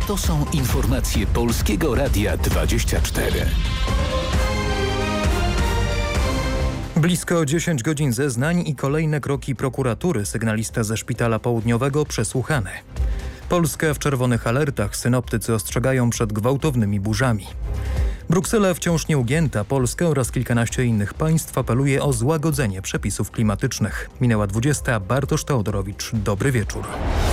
To są informacje Polskiego Radia 24. Blisko 10 godzin zeznań i kolejne kroki prokuratury. Sygnalista ze Szpitala Południowego przesłuchany. Polska w czerwonych alertach. Synoptycy ostrzegają przed gwałtownymi burzami. Bruksela wciąż nieugięta. Polska oraz kilkanaście innych państw apeluje o złagodzenie przepisów klimatycznych. Minęła 20. Bartosz Teodorowicz. Dobry wieczór.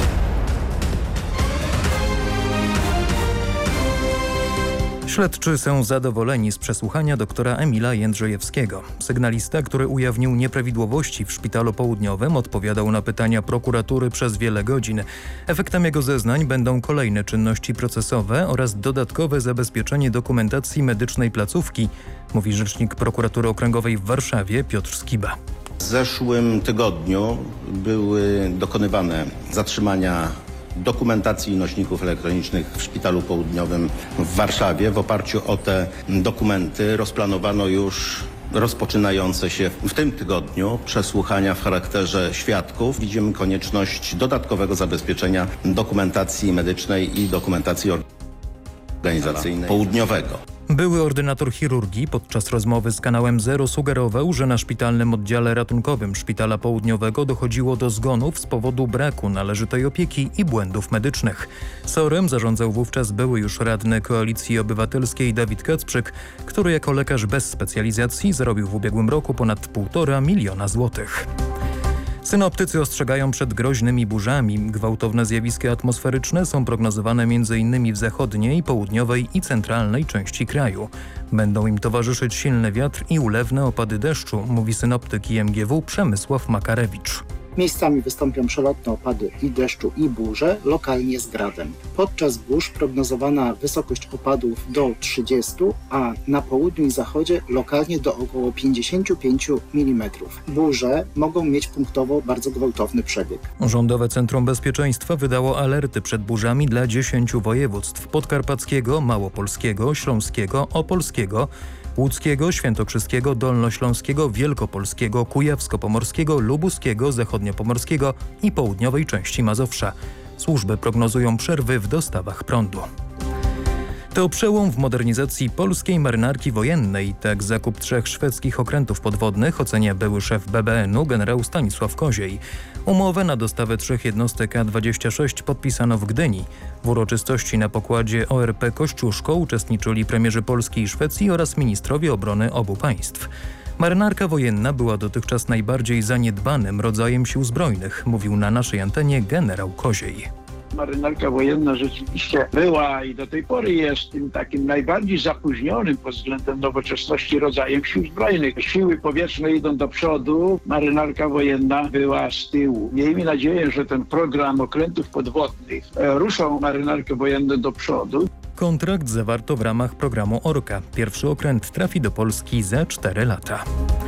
Śledczy są zadowoleni z przesłuchania doktora Emila Jędrzejewskiego. Sygnalista, który ujawnił nieprawidłowości w Szpitalu Południowym, odpowiadał na pytania prokuratury przez wiele godzin. Efektem jego zeznań będą kolejne czynności procesowe oraz dodatkowe zabezpieczenie dokumentacji medycznej placówki, mówi rzecznik prokuratury okręgowej w Warszawie Piotr Skiba. W zeszłym tygodniu były dokonywane zatrzymania dokumentacji i nośników elektronicznych w Szpitalu Południowym w Warszawie. W oparciu o te dokumenty rozplanowano już rozpoczynające się w tym tygodniu przesłuchania w charakterze świadków. Widzimy konieczność dodatkowego zabezpieczenia dokumentacji medycznej i dokumentacji organizacyjnej Południowego. Były ordynator chirurgii podczas rozmowy z kanałem Zero sugerował, że na szpitalnym oddziale ratunkowym Szpitala Południowego dochodziło do zgonów z powodu braku należytej opieki i błędów medycznych. SOR-em zarządzał wówczas były już radny Koalicji Obywatelskiej Dawid Kacprzyk, który jako lekarz bez specjalizacji zarobił w ubiegłym roku ponad 1,5 miliona złotych. Synoptycy ostrzegają przed groźnymi burzami. Gwałtowne zjawiska atmosferyczne są prognozowane m.in. w zachodniej, południowej i centralnej części kraju. Będą im towarzyszyć silny wiatr i ulewne opady deszczu, mówi synoptyk IMGW Przemysław Makarewicz. Miejscami wystąpią przelotne opady i deszczu i burze, lokalnie z gradem. Podczas burz prognozowana wysokość opadów do 30, a na południu i zachodzie lokalnie do około 55 mm. Burze mogą mieć punktowo bardzo gwałtowny przebieg. Rządowe Centrum Bezpieczeństwa wydało alerty przed burzami dla 10 województw: podkarpackiego, małopolskiego, śląskiego, opolskiego, łódzkiego, świętokrzyskiego, dolnośląskiego, wielkopolskiego, kujawsko-pomorskiego, lubuskiego, zachodniopomorskiego i południowej części Mazowsza. Służby prognozują przerwy w dostawach prądu. To przełom w modernizacji polskiej marynarki wojennej. Tak zakup 3 szwedzkich okrętów podwodnych ocenia były szef BBN-u generał Stanisław Koziej. Umowę na dostawę 3 jednostek A-26 podpisano w Gdyni. W uroczystości na pokładzie ORP Kościuszko uczestniczyli premierzy Polski i Szwecji oraz ministrowie obrony obu państw. Marynarka wojenna była dotychczas najbardziej zaniedbanym rodzajem sił zbrojnych, mówił na naszej antenie generał Koziej. Marynarka wojenna rzeczywiście była i do tej pory jest tym takim najbardziej zapóźnionym pod względem nowoczesności rodzajem sił zbrojnych. Siły powietrzne idą do przodu, marynarka wojenna była z tyłu. Miejmy nadzieję, że ten program okrętów podwodnych ruszą marynarkę wojenną do przodu. Kontrakt zawarto w ramach programu Orka. Pierwszy okręt trafi do Polski za 4 lata.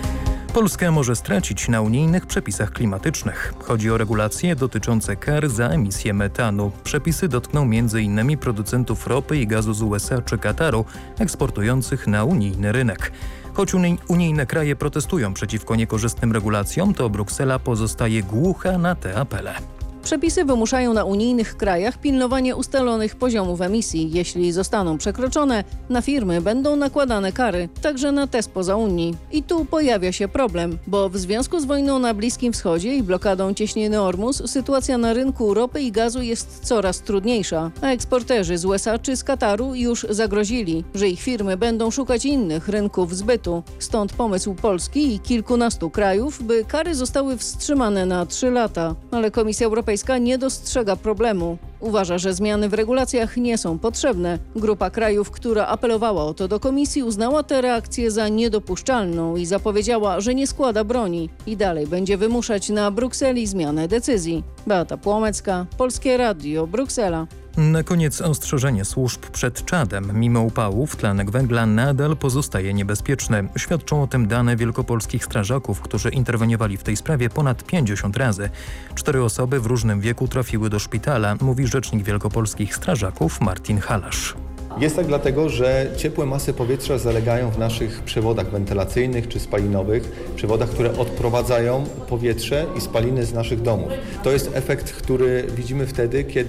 Polska może stracić na unijnych przepisach klimatycznych. Chodzi o regulacje dotyczące kar za emisję metanu. Przepisy dotkną m.in. producentów ropy i gazu z USA czy Kataru, eksportujących na unijny rynek. Choć unijne kraje protestują przeciwko niekorzystnym regulacjom, to Bruksela pozostaje głucha na te apele. Przepisy wymuszają na unijnych krajach pilnowanie ustalonych poziomów emisji. Jeśli zostaną przekroczone, na firmy będą nakładane kary, także na te spoza Unii. I tu pojawia się problem, bo w związku z wojną na Bliskim Wschodzie i blokadą cieśniny Ormus sytuacja na rynku ropy i gazu jest coraz trudniejsza, a eksporterzy z USA czy z Kataru już zagrozili, że ich firmy będą szukać innych rynków zbytu. Stąd pomysł Polski i kilkunastu krajów, by kary zostały wstrzymane na 3 lata. Ale Komisja Europejska nie dostrzega problemu. Uważa, że zmiany w regulacjach nie są potrzebne. Grupa krajów, która apelowała o to do Komisji, uznała tę reakcję za niedopuszczalną i zapowiedziała, że nie składa broni i dalej będzie wymuszać na Brukseli zmianę decyzji. Beata Płomecka, Polskie Radio, Bruksela. Na koniec ostrzeżenie służb przed czadem. Mimo upałów tlenek węgla nadal pozostaje niebezpieczny. Świadczą o tym dane wielkopolskich strażaków, którzy interweniowali w tej sprawie ponad 50 razy. 4 osoby w różnym wieku trafiły do szpitala, mówi rzecznik wielkopolskich strażaków Martin Halasz. Jest tak dlatego, że ciepłe masy powietrza zalegają w naszych przewodach wentylacyjnych czy spalinowych, przewodach, które odprowadzają powietrze i spaliny z naszych domów. To jest efekt, który widzimy wtedy, kiedy